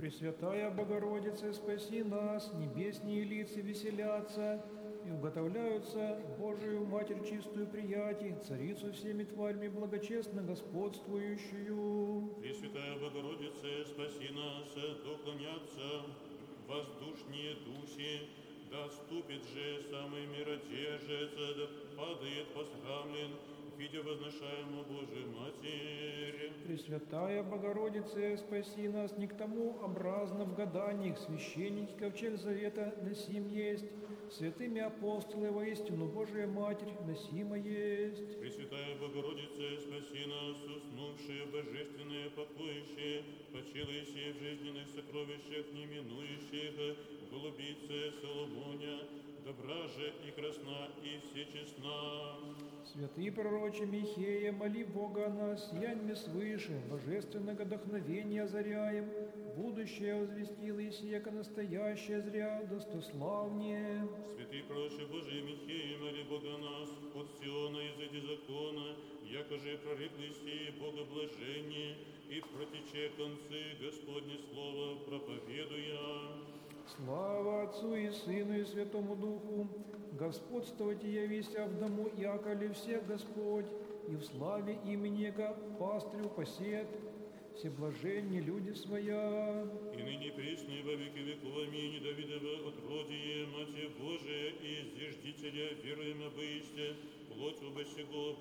Пресвятая Богородица, спаси нас, небесные лица веселятся, и уготовляются Божию Матерь чистую приятий, Царицу всеми тварями благочестно господствующую. Пресвятая Богородица, спаси нас, доклоняться воздушнее дуси, да ступит же самый миротежец, да падает посрамлен, видя возношаемую Божию Матерь. Пресвятая Богородица, спаси нас, не к тому образно в гаданиях священники ковчег завета носим есть, святыми апостолы воистину Божия Матерь носима есть. Пресвятая Богородица, спаси нас, уснувшие, божественные, покоящие, почилующие в жизненных сокровищах, не минующих, голубице Соломоня, добра же и красна, и всечестна. Святый пророче Михея, моли Бога о нас, яньме свыше, божественного вдохновения озаряем, будущее возвестило и сиеко настоящее зря, достославнее. Святый пророче Божий Михея, моли Бога о нас, от Сиона изыди закона, якоже прорекли сии богоблажение, и протече концы Господне слово проповедуя. Слава Отцу и Сыну и Святому Духу, господствовать и явися в дому, яколи всех Господь, и в славе имени Его пастырю посет, всеблаженни люди своя. И ныне пресны во веки веков, аминь, Давидова отродие, Матерь Божия, и зиждителя, веруем обыще, плоть обосего